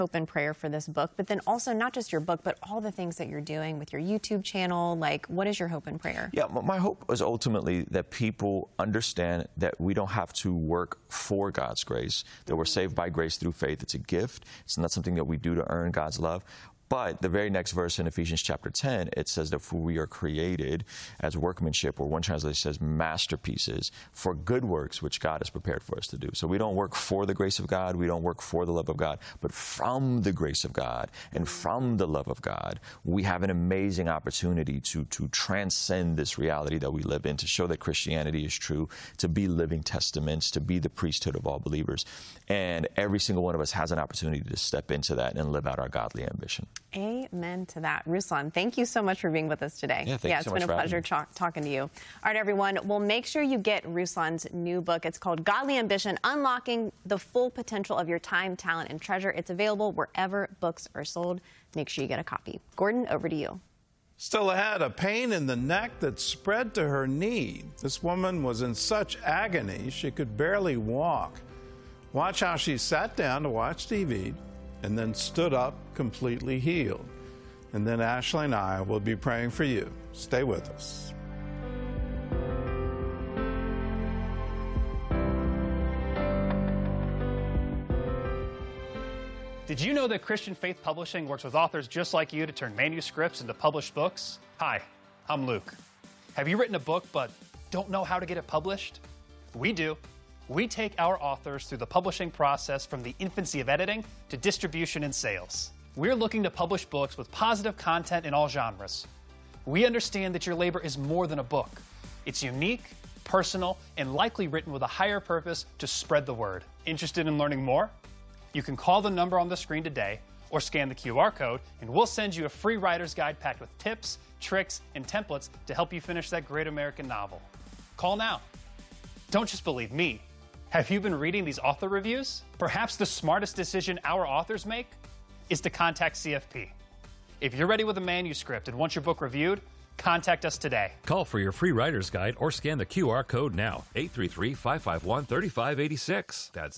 hope and prayer for this book, but then also not just your book, but all the things that you're doing with your YouTube channel? Like, what is your hope and prayer? Yeah, my hope is ultimately that people understand that we don't have to work for God's grace, that we're saved by grace through faith. It's a gift. It's not something that we do to earn God's love. But the very next verse in Ephesians chapter 10, it says that for we are created as workmanship, or one translation says masterpieces, for good works which God has prepared for us to do. So we don't work for the grace of God, we don't work for the love of God, but from the grace of God and from the love of God, we have an amazing opportunity to transcend this reality that we live in, to show that Christianity is true, to be living testaments, to be the priesthood of all believers. And every single one of us has an opportunity to step into that and live out our godly ambition. Amen to that. Ruslan, thank you so much for being with us today. Yeah, thank you so much. It's been a pleasure talking to you. All right, everyone. Well, make sure you get Ruslan's new book. It's called Godly Ambition, Unlocking the Full Potential of Your Time, Talent, and Treasure. It's available wherever books are sold. Make sure you get a copy. Gordon, over to you. Still ahead, a pain in the neck that spread to her knee. This woman was in such agony she could barely walk. Watch how she sat down to watch TV and then stood up completely healed. And then Ashley and I will be praying for you. Stay with us. Did you know that Christian Faith Publishing works with authors just like you to turn manuscripts into published books? Hi, I'm Luke. Have you written a book but don't know how to get it published? We do. We take our authors through the publishing process from the infancy of editing to distribution and sales. We're looking to publish books with positive content in all genres. We understand that your labor is more than a book. It's unique, personal, and likely written with a higher purpose to spread the word. Interested in learning more? You can call the number on the screen today or scan the QR code, and we'll send you a free writer's guide packed with tips, tricks, and templates to help you finish that great American novel. Call now. Don't just believe me. Have you been reading these author reviews? Perhaps the smartest decision our authors make is to contact CFP. If you're ready with a manuscript and want your book reviewed, contact us today. Call for your free writer's guide or scan the QR code now. 833-551-3586. That's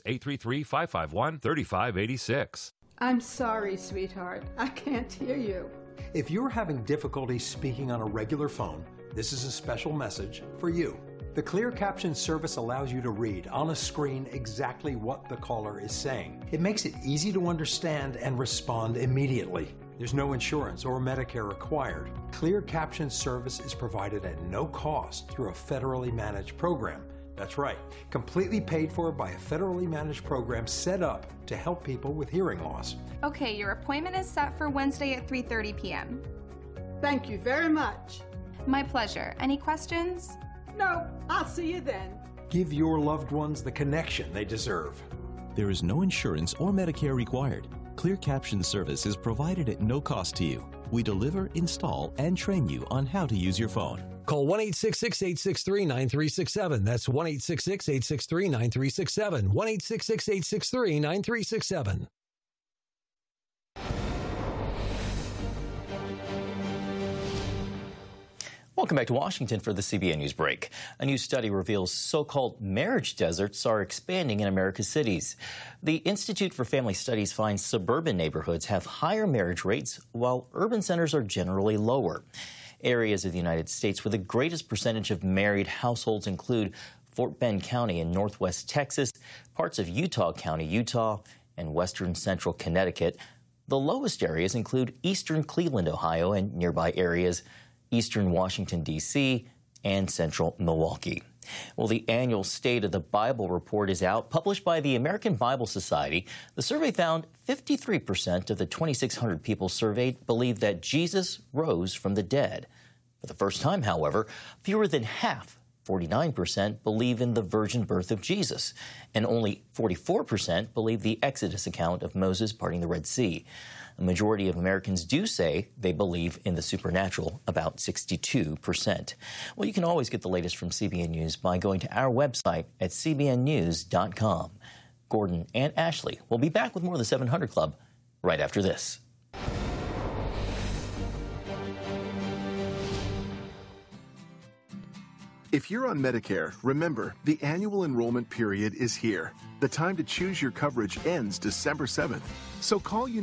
833-551-3586. I'm sorry, sweetheart. I can't hear you. If you're having difficulty speaking on a regular phone, this is a special message for you. The Clear Caption service allows you to read on a screen exactly what the caller is saying. It makes it easy to understand and respond immediately. There's no insurance or Medicare required. Clear Caption service is provided at no cost through a federally managed program. That's right, completely paid for by a federally managed program set up to help people with hearing loss. Okay, your appointment is set for Wednesday at 3:30 p.m. Thank you very much. My pleasure. Any questions? No, I'll see you then. Give your loved ones the connection they deserve. There is no insurance or Medicare required. Clear Caption service is provided at no cost to you. We deliver, install, and train you on how to use your phone. Call 1-866-863-9367. That's 1-866-863-9367. 1-866-863-9367. Welcome back to Washington for the CBN News Break. A new study reveals so-called marriage deserts are expanding in America's cities. The Institute for Family Studies finds suburban neighborhoods have higher marriage rates, while urban centers are generally lower. Areas of the United States with the greatest percentage of married households include Fort Bend County in northwest Texas, parts of Utah County, Utah, and western central Connecticut. The lowest areas include eastern Cleveland, Ohio, and nearby areas eastern Washington, D.C., and central Milwaukee. Well, the annual State of the Bible report is out, published by the American Bible Society. The survey found 53% of the 2,600 people surveyed believe that Jesus rose from the dead. For the first time, however, fewer than half, 49%, believe in the virgin birth of Jesus, and only 44% believe the Exodus account of Moses parting the Red Sea. A majority of Americans do say they believe in the supernatural, about 62%. Well, you can always get the latest from CBN News by going to our website at cbnnews.com. Gordon and Ashley will be back with more of the 700 Club right after this. If you're on Medicare, remember, the annual enrollment period is here. The time to choose your coverage ends December 7th. So call